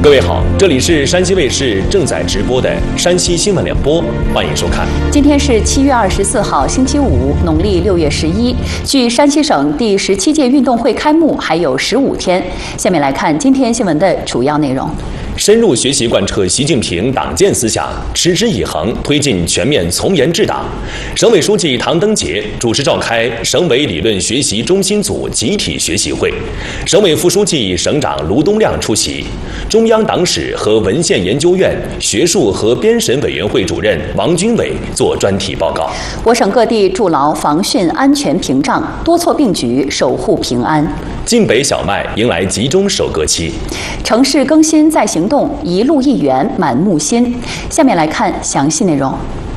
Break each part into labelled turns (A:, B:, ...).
A: 各位好，这里是山西卫视正在直播的山西新闻联播，欢迎收看。
B: 今天是7月24号，星期五，农历6月11。距山西省第17届运动会开幕还有15天。下面来看今天新闻的主要内容。
A: 深入学习贯彻习近平党建思想，持之以恒推进全面从严治党。省委书记唐登杰主持召开省委理论学习中心组集体学习会，省委副书记、省长卢东亮出席。中央党史和文献研究院学术和编审委员会主任王军伟作专题报告。
B: 我省各地筑牢防汛安全屏障，多措并举守护平安。
A: 晋北小麦迎来集中收割期。
B: 城市更新在行动，一路一园满目新。下面来看详细内容。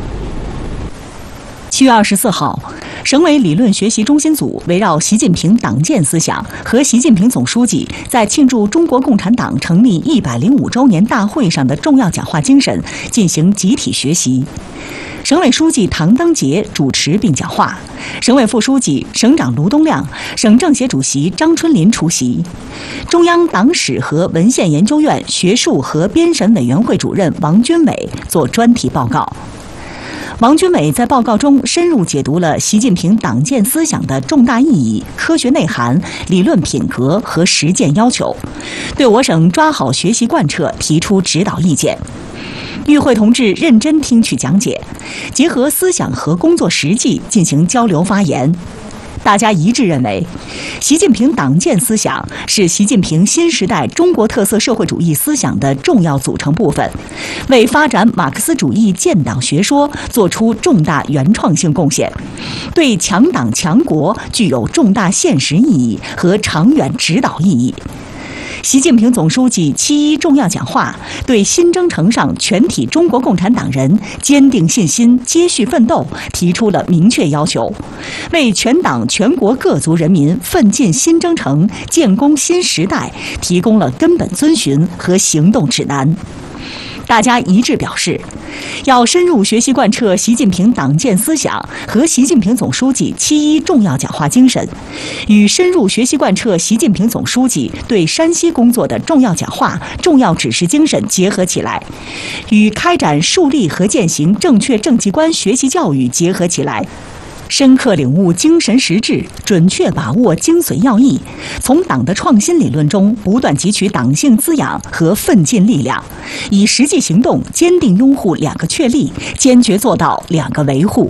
C: 7月24号，省委理论学习中心组围绕习近平党建思想和习近平总书记在庆祝中国共产党成立105周年大会上的重要讲话精神进行集体学习。省委书记唐登杰主持并讲话，省委副书记、省长卢东亮、省政协主席张春林出席。中央党史和文献研究院学术和编审委员会主任王军伟作专题报告。王军伟在报告中深入解读了习近平党建思想的重大意义、科学内涵、理论品格和实践要求，对我省抓好学习贯彻提出指导意见。与会同志认真听取讲解，结合思想和工作实际进行交流发言。大家一致认为，习近平党建思想是习近平新时代中国特色社会主义思想的重要组成部分，为发展马克思主义建党学说作出重大原创性贡献，对强党强国具有重大现实意义和长远指导意义。习近平总书记7.1重要讲话对新征程上全体中国共产党人坚定信心、接续奋斗提出了明确要求，为全党全国各族人民奋进新征程、建功新时代提供了根本遵循和行动指南。大家一致表示，要深入学习贯彻习近平党建思想和习近平总书记7.1重要讲话精神，与深入学习贯彻习近平总书记对山西工作的重要讲话、重要指示精神结合起来，与开展树立和践行正确政绩观学习教育结合起来，深刻领悟精神实质，准确把握精髓要义，从党的创新理论中不断汲取党性滋养和奋进力量，以实际行动坚定拥护2个确立，坚决做到2个维护。